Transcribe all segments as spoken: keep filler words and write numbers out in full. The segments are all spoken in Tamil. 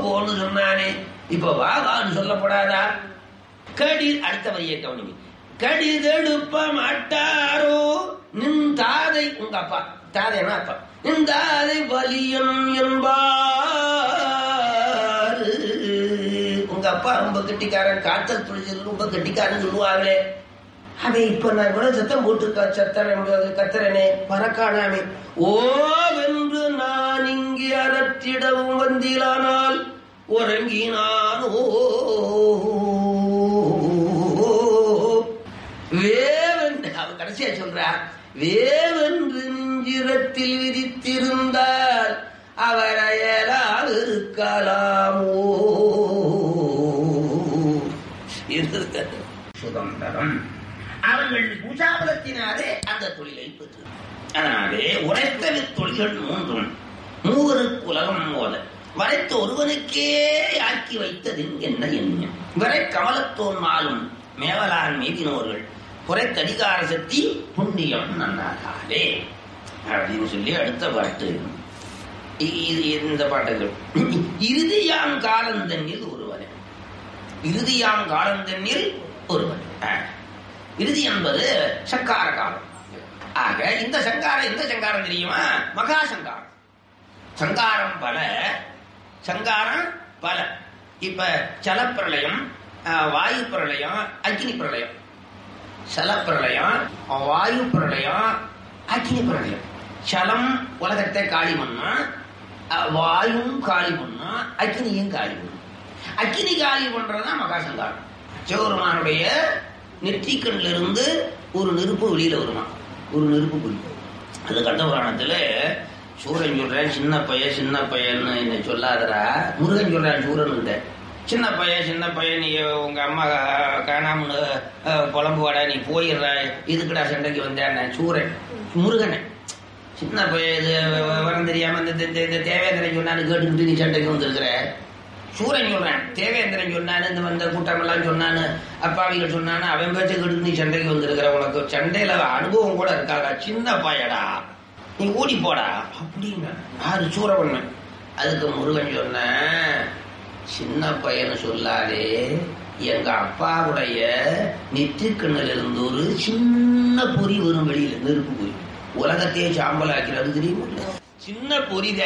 போன்னு சொன்னானே, இப்ப வா வான்னு சொல்லப்படாதா? கடி அடுத்த வரியை கவனிங்க. கடிதெடுப்ப மாட்டாரோ நின் தாதை, உங்க அப்பா தாதைனா அப்பா, நின் தாதை வலியன் என்பாரு. உங்க அப்பா ரொம்ப கெட்டிக்காரன், காத்தல் புரிஞ்சது ரொம்ப கெட்டிக்காரன் சொல்லுவாங்களே. அதை இப்ப நான் கூட சத்தம் போட்டு சத்தன கத்தரனே பறக்கானாமே. ஓ வென்று நான் இங்கே அறத்திடவும் வந்திலானால் உறங்கினானோ. வேவென்று அவன் கடைசியா சொல்றார், வேவென்று நெஞ்சிரத்தில் விதித்திருந்தால் அவர் அயலால் இருக்கலாமோ. சுதந்திரம் அவர்கள் பூஜாபலத்தினாலே அந்த தொழிலை பெற்று. அதனாலே உரைத்த தொழில்கள் மூன்றும் மூவருக்கு உலகம் போல வரைத்த ஒருவனுக்கே ஆக்கி வைத்தது என்ன எண்ணம். வரை கமலத்தோன் மாலும் மேவலான் மீதினோர்கள் குறைத்தடிகார சக்தி புண்ணியம் நன்னாலே அப்படின்னு சொல்லி அடுத்த பாட்டு. இந்த பாட்டுகள் இறுதியாம் காலந்தன்னில் ஒருவன், இறுதியாம் காலந்தன்னில் ஒருவன். இறுதி என்பது சங்கார காலம். ஆக இந்த சங்காரம் எந்த சங்காரம் தெரியுமா? மகா சங்காரம். சங்காரம் பல, சங்காரம் பல. இப்ப சலப்பிரளயம், வாயு பிரளயம், அக்னி பிரளயம். சலப்பிரளயம், வாயு பிரளயம், அக்னி பிரளயம். சலம் உலகத்தை காளி மண்ணா, வாயும் காளி மண்ணா, அக்னியும் காளி மண்ணா. அக்னி காளி பண்றதுதான் மகா சங்காரம். சிவபெருமானுடைய நெற்றிக்கண்ல இருந்து ஒரு நெருப்பு வெளியில வருமா, ஒரு நெருப்பு குறி. அது கண்ட புராணத்துல சூரன் சொல்றேன், சின்ன பையன் சின்ன பையன்னு என்ன சொல்லாதரா. முருகன் சொல்றான் சூரன் கிட்ட, சின்ன பையன் சின்ன பையன் நீ உங்க அம்மா காணாமனு புலம்புவாடா, நீ போயிடுற, இதுக்குடா சண்டைக்கு வந்தேன் சூரன் முருகனை. சின்ன பையன் இது விவரம் தெரியாம இந்த தேவேந்திரன் சொன்னான்னு கேட்டுக்கிட்டு நீ சண்டைக்கு வந்துருக்குற. சூரன் சொல்றான், தேவேந்திரன் சொன்னான்னு இந்த வந்த கூட்டம் எல்லாம் சொன்னான்னு அப்பாவிகள் சொன்னான்னு அவன் பேச்சை கேட்டு நீ சண்டைக்கு வந்திருக்கிற. உனக்கு சண்டையில அனுபவம் கூட இருக்காதா, சின்ன பாயடா, நீ ஓடி போடா அப்படின்னா யாரு சூரவண்ணன். அதுக்கு முருகன் சொன்ன, சின்ன பையனை சொல்லாதே, எங்க அப்பாவுடைய நெற்றிக்கண்ணில் இருந்து ஒரு சின்ன பொறி வரும் வெளியில, நெருப்பு பொறி, உலகத்தையே சாம்பல் ஆக்கிறது தெரியுமா? சின்ன பொறித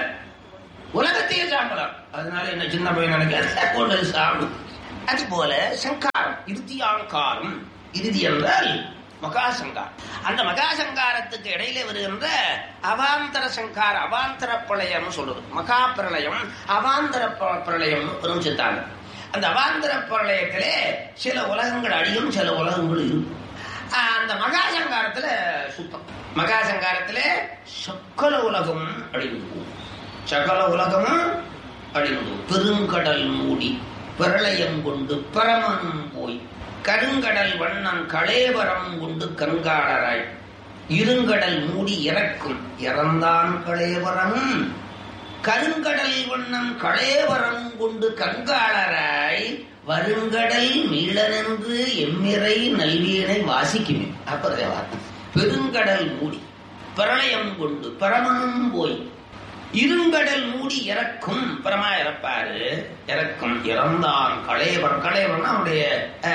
உலகத்தையே சாம்பலாம். அதனால என்ன சின்ன பையன் நினைக்காது சாப்பிடும். அது போல சங்காரம், இறுதியாங்காரம். இறுதி என்றால் மகா சங்காரம். அந்த மகா சங்காரத்துக்கு இடையில வருகின்ற அவாந்தர சங்கார, அவாந்தர பிரளயம் சொல்றது. மகா பிரளயம், அவாந்தர பிரளயம் பெரும் சித்தாந்தம். அந்த அவாந்தர பிரளயத்திலே சில உலகங்கள் அழியும், சில உலகங்கள் இருக்கும். அந்த மகா சங்காரத்துல சுத்தம். மகா சங்காரத்துல சக்கல உலகம் அழிந்து போகும், சகல உலகமும் அழிந்து. பெருங்கடல் மூடி பிரளயம் கொண்டு பரமனும் போய் கருங்கடல் வண்ணன் கலேவரம் கொண்டு கங்காடராய் இருங்கடல் மூடி இறக்கும் இறந்தான் கலேவரமும் கருங்கடல் வண்ணன் கலேவரம் கொண்டு கங்காளராய் வருங்கடல் மீளனென்று எம்மிறை நல்வியனை வாசிக்குமே. அப்புறம் பெருங்கடல் மூடி பிரளயம் கொண்டு பரமனும் போய் இருங்கடல் மூடி இறக்கும், பரமா இறப்பாரு, இறக்கும் இறந்தான் கலேவர். கலேவர்னா அவனுடைய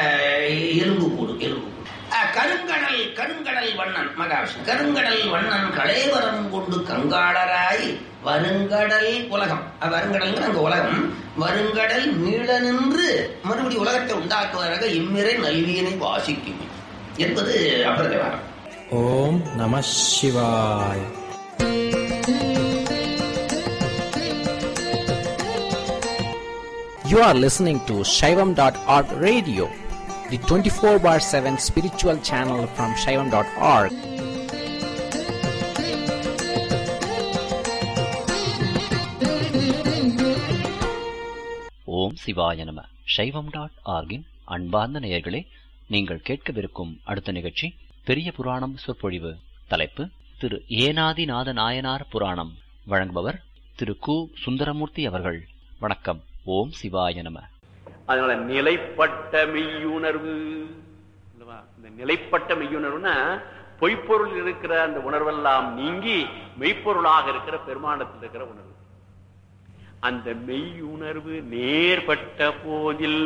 எலும்பு கூடு, எலும்பு கூடு. கருங்கடல் கருங்கடல் வண்ணன் மகாவிஷ்ணு, கருங்கடல் வண்ணன் கலேவரம் கொண்டு கங்காளராய் வருங்கடல் உலகம், வருங்கடல் அங்க உலகம், வருங்கடல் மீள நின்று மறுபடி உலகத்தை உண்டாக்குவதாக இம்மிறை நல்வியனை வாசிக்கும் என்பது அபரதேவாரம். ஓம் நம சிவாய். You are listening to Shaivam dot org radio, the twenty-four bar seven spiritual channel from Shaivam dot org. ஓம் சிவாய நம. சைவம் டாட் ஆர்கின் அன்பார்ந்த நேயர்களே, நீங்கள் கேட்கவிருக்கும் அடுத்த நிகழ்ச்சி பெரிய புராணம் சொற்பொழிவு. தலைப்பு திரு ஏனாதிநாத நாயனார் புராணம். வழங்குபவர் திரு கு சுந்தரமூர்த்தி அவர்கள். வணக்கம். ஓம் சிவாய நம. அதனால நிலைப்பட்ட மெய்யுணர்வு, இந்த நிலைப்பட்ட மெய்யுணர்வுனா பொய்ப்பொருள் இருக்கிற அந்த உணர்வெல்லாம் நீங்கி மெய்ப்பொருளாக இருக்கிற பெருமானத்தில் இருக்கிற உணர்வு. அந்த மெய்யுணர்வு நேர்பட்ட போதில்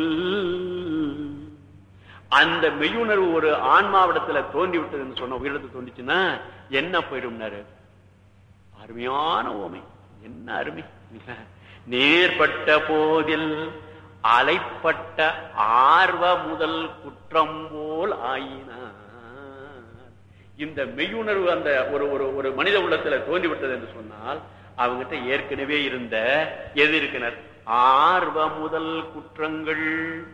அந்த மெய்யுணர்வு ஒரு ஆன்மாவிடத்துல தோண்டி விட்டதுன்னு சொன்ன உயிரிடத்துல தோண்டிச்சுன்னா என்ன போயிடும்னாரு. அருமையான ஓமை, என்ன அருமை. நேர்பட்ட போதில் அலைப்பட்ட ஆர்வ முதல் குற்றம் போல் ஆயினார். இந்த மெய்யுணர்வு அந்த ஒரு ஒரு மனித உள்ளத்துல தோண்டி விட்டது என்று சொன்னால் அவங்கிட்ட ஏற்கனவே இருந்த எது இருக்கிறார்? ஆர்வ முதல் குற்றங்கள்,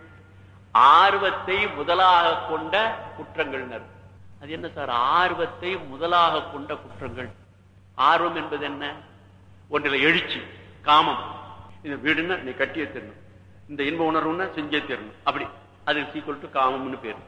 ஆர்வத்தை முதலாக கொண்ட குற்றங்கள். அது என்ன சார் ஆர்வத்தை முதலாக கொண்ட குற்றங்கள்? ஆர்வம் என்பது என்ன? ஒன்றில் எழுச்சி, காமம். இந்த வீடுன்னா நீ கட்டியே தரணும், இந்த இன்ப உணர்வுன்னா செஞ்சே தரணும், அப்படி அது சீக்குவல் டு காமம்னு பேரு.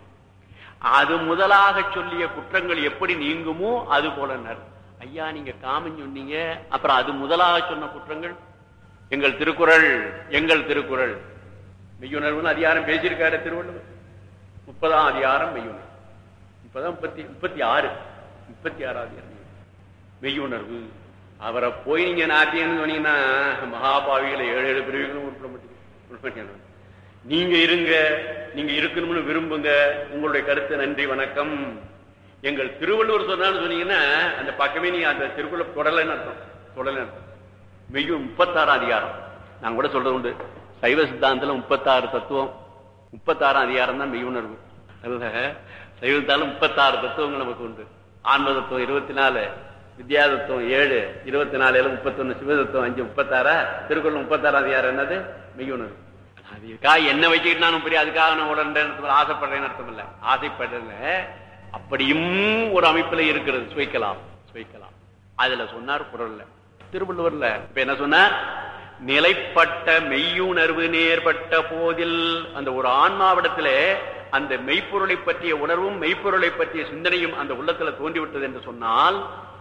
அது முதலாக சொல்லிய குற்றங்கள் எப்படி நீங்குமோ அது போலனர். ஐயா நீங்க காமம் சொன்னீங்க, அப்புறம் அது முதலாக சொன்ன குற்றங்கள் எங்கள் திருக்குறள், எங்கள் திருக்குறள் மெய்யுணர்வுன்னு அதிகாரம் பேசியிருக்காரு திருவள்ளுவர். முப்பதாம் அதிகாரம் மெய்யுணர்வு, முப்பதாம் முப்பத்தி முப்பத்தி ஆறு முப்பத்தி ஆறாவது மெய்யுணர்வு. அவரை போய் நீங்க நாட்டியன்னு சொன்னீங்கன்னா மகாபாவிகளை ஏழு ஏழு பிரிவுகளும் உருப்பட மாட்டீங்க. நீங்க இருங்க, நீங்க இருக்கணும்னு விரும்புங்க, உங்களுடைய கருத்து நன்றி வணக்கம். எங்கள் திருவள்ளுவர் சொன்னாலும் சொன்னீங்கன்னா அந்த பக்கமே நீங்க அந்த திருக்குறள் தொடலைன்னு அர்த்தம், தொடலை அர்த்தம். மெய்யு முப்பத்தாறாம் அதிகாரம் நான் கூட சொல்றது உண்டு. சைவ சித்தாந்தத்துல முப்பத்தாறு தத்துவம், முப்பத்தாறாம் அதிகாரம் தான் மெய்யுணர்வு. அல்ல சைவ சித்தாந்தம் முப்பத்தாறு தத்துவங்கள் நமக்கு உண்டு. ஆன்ம தத்துவம் இருபத்தி நாலு, வித்யா தத்துவம் ஏழு, இருபத்தி நாலு ஏழு முப்பத்தி ஒண்ணு, சிவ தத்துவம் அஞ்சு, முப்பத்தாறா திருக்குறள் முப்பத்தாறாம் அதிகாரம் என்னது? மெய்யுணர்வு. அதுக்காக என்ன வச்சுக்கிட்டு நானும் பெரிய அதுக்காக நான் உடனே ஆசைப்படுறேன்னு அர்த்தம் இல்லை, ஆசைப்படுறேன். அப்படியும் ஒரு அமைப்புல இருக்கிறது, சுவைக்கலாம் சுவைக்கலாம். அதுல சொன்னார் குறள்ல, திருவள்ளுவர்ல இப்ப என்ன சொன்னார்? நிலைப்பட்ட மெய்யுணர்வு நேர்பட்ட போதில், அந்த ஒரு ஆன்மாவிடத்துல அந்த மெய்ப்பொருளை பற்றிய உணர்வும் மெய்ப்பொருளை பற்றிய சிந்தனையும் அந்த உள்ளத்துல தோன்றிவிட்டது என்று சொன்னால்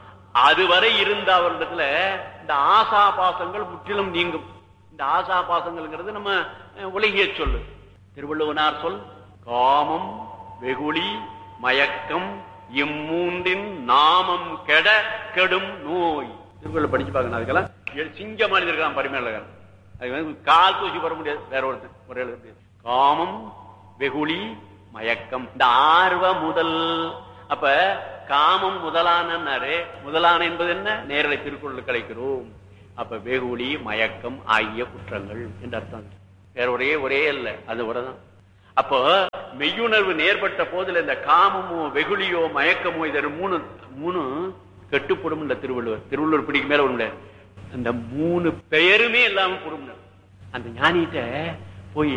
அதுவரை இருந்த அவரிடத்துல இந்த ஆசா பாசங்கள் முற்றிலும் நீங்கும். இந்த ஆசா பாசங்கள்ங்கிறது நம்ம உலகிய சொல்லு. திருவள்ளுவனார் சொல் காமம் வெகுளி மயக்கம் இம்மூன்றின் நாமம் கெட கெடும் நோய். திருக்குறள் படிச்சு பார்க்கணும். அதுக்கெல்லாம் சிங்கம் இருக்கலாம் பரிமேலகன், அது வந்து கால் தூசி வர முடியாது, வேற ஒருத்தர் ஒரு எழுத முடியாது. காமம் வெகுளி மயக்கம், இந்த ஆர்வ முதல். அப்ப காமம் முதலானாரு, முதலான என்பது என்ன? நேரலை திருக்குறள் கிடைக்கிறோம். அப்ப வெகுளி மயக்கம் ஆகிய குற்றங்கள் என்று அர்த்தம். வேற ஒரே ஒரே அல்ல, அது ஒரேதான். அப்போ மெய்யுணர்வு நேர்பட்ட போதில் இந்த காமமோ வெகுளியோ மயக்கமோ இது மூணு மூணு கெட்டுப்படும் இல்ல திருவள்ளுவர். திருவள்ளுவர் பிடிக்க மேல ஒண்ணு, அந்த மூணு பெயருமே இல்லாம பொறுமைனர். அந்த ஞானிகிட்ட போய்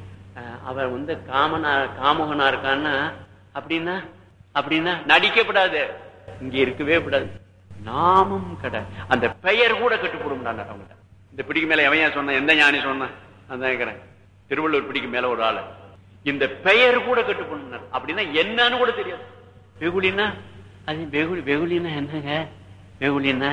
அவர் வந்து காமனா காமகனா இருக்கான்னா அப்படின்னா அப்படின்னா நடிக்கப்படாது, இங்க இருக்கவே கூடாது. நாமம் கடை, அந்த பெயர் கூட கட்டுப்படும். அவங்ககிட்ட இந்த பிடிக்கு மேல எவையா சொன்ன, எந்த ஞானி சொன்ன அதான் திருவள்ளுவர் பிடிக்கு மேல ஒரு ஆளு, இந்த பெயர் கூட கட்டுப்படும். அப்படின்னா என்னன்னு கூட தெரியாது. வெகுளின்னா அது வெகுளி, வெகுளின்னா என்னங்க? வெகுளின்னா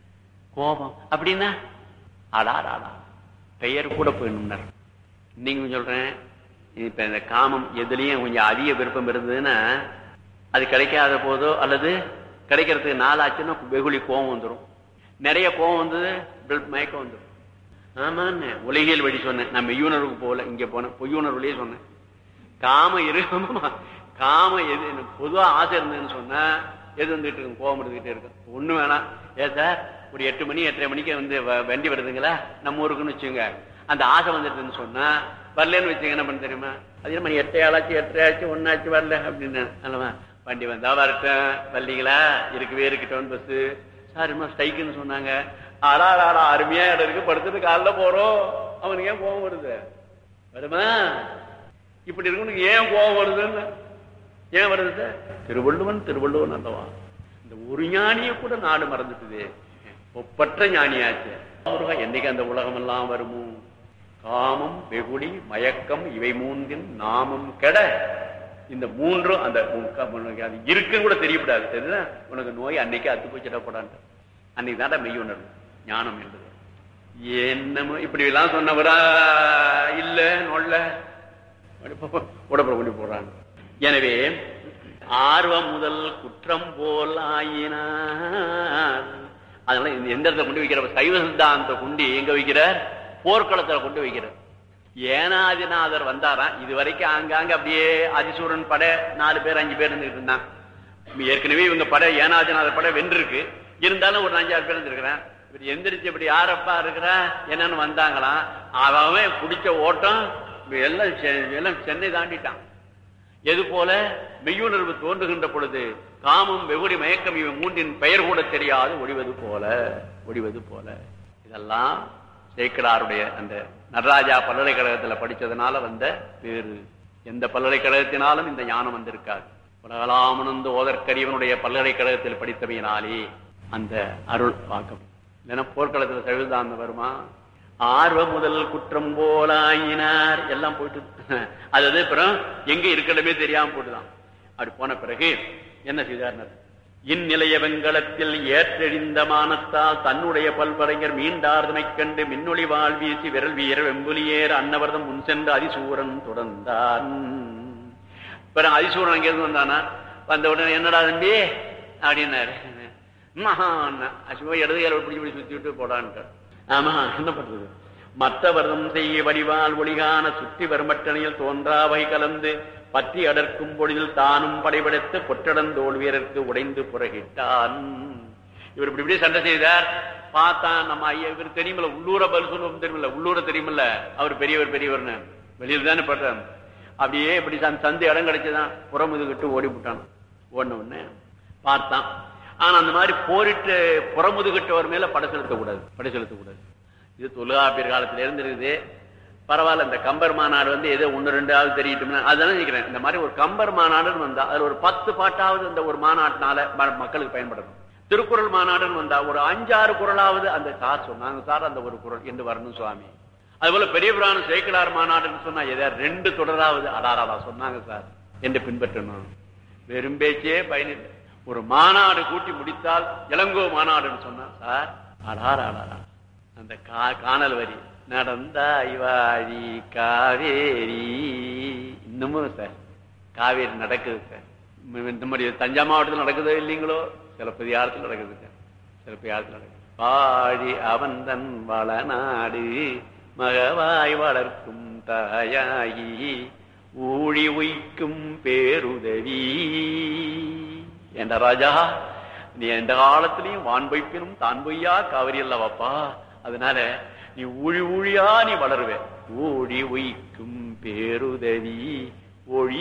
கோபம் அப்படின்னா ஆடாடா பெயர் கூட போயிடணும். நீங்க சொல்றேன், இப்ப இந்த காமம் எதுலயும் கொஞ்சம் அதிக விருப்பம் இருந்ததுன்னா அது கிடைக்காத போதோ அல்லது கிடைக்கிறதுக்கு நாளாச்சுன்னா வெகுளி கோபம் வந்துடும். நிறைய கோபம் வந்தது மயக்கம் வந்துடும். ஆமான்னு உலகியல் வழி சொன்னேன். நான் மெய்யுணர்வுக்கு போகல, இங்க போனேன் பொய்யுணர்வுலயே சொன்னேன். காம இருமா காம எது பொதுவா ஆசை இருந்ததுன்னு சொன்னா எது வந்துட்டு இருக்கு? கோபம் இருந்துகிட்டே இருக்கு. ஒண்ணு வேணாம், ஏ சார் ஒரு எட்டு மணி எட்டரை மணிக்கு வந்து வண்டி வருதுங்களா நம்ம ஊருக்குன்னு வச்சுங்க, அந்த ஆசை வந்துட்டுன்னு சொன்னா வரலன்னு வச்சுங்க என்ன பண்ண தெரியுமா? அது என்ன மணி எட்டை ஆளாச்சு எட்டரை ஆச்சு ஒன்னாச்சு வரல அப்படின்னு அல்லவா? வண்டி வந்தா வரட்டும், வரலீங்களா இருக்கவே இருக்கட்டும் பஸ். சார் இன்னும் ஸ்ட்ரைக்குன்னு சொன்னாங்க. ஆடா ஆடா அருமையா இடம் இருக்கு, படுத்துட்டு காலைல போறோம், அவனுக்கு ஏன் கோபம் வருது? வருமா? இப்படி இருக்கு ஏன் கோபம் வருதுன்னு ஏன் வருது? திருவள்ளுவன் திருவள்ளுவன் அல்லவா? இந்த ஒரு ஞானிய கூட நாடு மறந்துட்டுது, ஒப்பற்ற ஞானியாச்சு. என்னைக்கு அந்த உலகம் எல்லாம் வருமோ? காமம் வெகுளி மயக்கம் இவை மூன்றின் நாமம் கெட. இந்த மூன்றும் அந்த இருக்குன்னு கூட தெரியப்படாது. தெரியுதா உனக்கு நோய்? அன்னைக்கு அத்து போச்சிடப்படாது. அன்னைக்கு தாண்டா மெய்யுணர்வு ஞானம் என்பது. என்னமோ இப்படி எல்லாம் சொன்னவரா இல்ல நொல்ல உடம்புல கொண்டு போடுறாங்க. எனவே ஆர்வம் முதல் குற்றம் போல் ஆயினார். அதனால எந்த இடத்துல கொண்டு வைக்கிற? சைவ சித்தாந்த கொண்டு எங்க வைக்கிறார்? போர்க்களத்துல கொண்டு வைக்கிறார். ஏனாதிநாதர் வந்தாராம். இது வரைக்கும் ஆங்காங்க அப்படியே அதிசூரன் படை நாலு பேர் அஞ்சு பேர் இருந்துட்டு இருந்தான். ஏற்கனவே இவங்க படை ஏனாதிநாதர் படை வென்றிருக்கு, இருந்தாலும் ஒரு அஞ்சாறு பேர் இருந்திருக்கிறேன். இப்படி எந்திரிச்சு இப்படி யாரப்பா இருக்கிறா என்னன்னு வந்தாங்களாம். அவன் குடிச்ச ஓட்டம் எல்லாம் எல்லாம் சென்னை தாண்டிட்டான். எது போல மெய்யுணர்வு தோன்றுகின்ற பொழுது காமம் வெகுடி மயக்கம் இவன் மூன்றின் பெயர் கூட தெரியாது ஒழிவது போல ஒழிவது போல. இதெல்லாம் சேக்கிழாருடைய அந்த நடராஜா பல்கலைக்கழகத்துல படிச்சதுனால வந்த பேரு. எந்த பல்கலைக்கழகத்தினாலும் இந்த ஞானம் வந்திருக்காது. உலகலாமனந்து ஓதற்கரியவனுடைய பல்கலைக்கழகத்தில் படித்தவையினாலே அந்த அருள் பார்க்கும். இல்லைன்னா போர்க்களத்துல சவிதாந்த வருமா? ஆர்வ முதல் குற்றம் போலாயினார் எல்லாம் போயிட்டு அது அப்புறம் எங்க இருக்கணுமே தெரியாம போட்டுதான். அப்படி போன பிறகு என்ன செய்தார்? இந்நிலைய வெங்கலத்தில் ஏற்றெழிந்த மானத்தால் தன்னுடைய பல்வரைஞர் மீண்டார்தனை கண்டு மின்னொளி வாழ் வீசி விரல் வீர வெம்புலியேர் அன்னவர்தம் முன் சென்று அதிசூரன் தொடர்ந்தான். பிறகு அதிசூரன் அங்கிருந்து வந்தானா? வந்த உடனே என்னடா தம்பி அப்படின்னாரு. அசுவ இடது கையில பிடிச்சி பிடிச்சி சுத்தி விட்டு போடான்ட்டார். ஆமா, என்ன பண்றது? மற்றவர்தம் செய்ய வடிவால் ஒளிகான சுற்றி வருமட்டணையில் தோன்றாவை கலந்து பற்றி அடர்க்கும் பொழுதில் தானும் படைபடுத்த கொற்றடந்தோல் வீரருக்கு உடைந்து புறகிட்டான். இவர் இப்படி இப்படி சண்டை செய்தார். பார்த்தான் நம்ம ஐயா, இவர் தெரியுமில்ல, உள்ளூர பதில் சொல்லுவோம் தெரியுமில்ல, உள்ளூர தெரியுமில்ல, அவர் பெரியவர் பெரியவர்னு வெளியில் தானே படுறான். அப்படியே இப்படி சந்தை இடம் கிடைச்சுதான் புறமுதுகிட்டு ஓடி விட்டான். ஓடின உடனே பார்த்தான். ஆனா அந்த மாதிரி போரிட்டு புறமுதுகிட்டவர் மேல படை செலுத்தக்கூடாது, படை செலுத்தக்கூடாது. இது தொல்காப்பியர் காலத்துல இருந்து இருக்குது. பரவாயில்ல, இந்த கம்பர் மாநாடு வந்து ஏதோ ஒன்னு ரெண்டாவது தெரியட்டும் அதெல்லாம் நினைக்கிறேன். இந்த மாதிரி ஒரு கம்பர் மாநாடுன்னு வந்தா அதுல ஒரு பத்து பாட்டாவது அந்த ஒரு மாநாட்டினால மக்களுக்கு பயன்படணும். திருக்குறள் மாநாடுன்னு வந்தா ஒரு அஞ்சாறு குறளாவது அந்த சார் சொன்னாங்க சார் அந்த ஒரு குறள் என்று வரணும் சுவாமி. அதுபோல பெரிய புராணம் சேக்கிழார் மாநாடுன்னு சொன்னா ஏதாவது ரெண்டு தொடராவது அடாராடா சொன்னாங்க சார் என்று பின்பற்றணும். வெறும் பேச்சே பயனில்லை. ஒரு மாநாடு கூட்டி முடித்தால் இளங்கோ மாநாடுன்னு சொன்னா சார் அடாராடா அந்த காணல் வரி நடந்தாய் வாழி காவேரி. இன்னமும் சார் காவேரி நடக்குது சார். இந்த மாதிரி தஞ்சா மாவட்டத்தில் நடக்குதோ இல்லைங்களோ, சிலப்பதிகாரத்தில் நடக்குது சார், சிலப்பதிகாரத்தில் நடக்குது. பாழி அவந்தன் வளநாடு மகவாய் வளர்க்கும் தாயாகி ஊழி உய்க்கும் பேருதவி. என்ற ராஜா, நீ எந்த காலத்திலையும் வான் பொய்ப்பினும் தான் பொய்யா காவிரி அல்லவாப்பா. அதனால நீ ஊழி ஊழியா நீ வளருவே. ஊழி உய்க்கும் பேருதவி ஒழி